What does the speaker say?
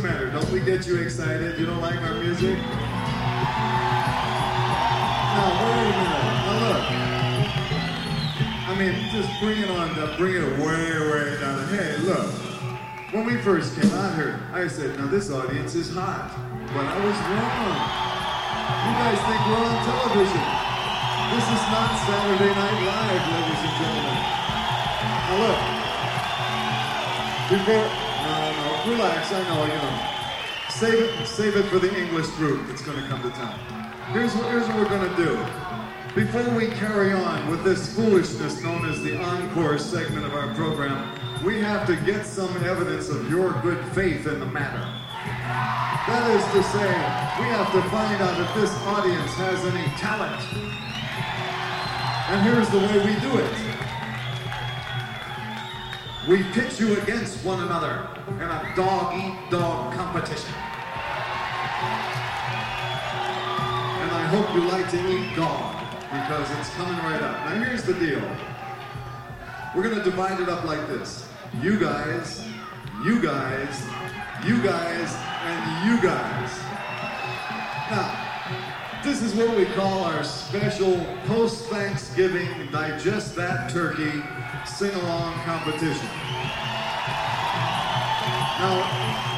matter? Don't we get you excited? You don't like our music? Now, wait a minute. Now, look. I mean, just bring it on down. Bring it way down. Hey, look. When we first came out here, I said, now this audience is hot. But I was wrong. You guys think we're on television. This is not Saturday Night Live, ladies and gentlemen. Now look. No, relax, I know, you know. Save it for the English group that's gonna come to town. Here's what we're gonna do. Before we carry on with this foolishness known as the encore segment of our program, we have to get some evidence of your good faith in the matter. That is to say, we have to find out if this audience has any talent. And here's the way we do it. We pit you against one another in a dog-eat-dog competition. And I hope you like to eat dog, because it's coming right up. Now here's the deal. We're gonna divide it up like this. You guys, you guys, you guys, and you guys. Now, this is what we call our special post-Thanksgiving Digest That Turkey sing-along competition. Now,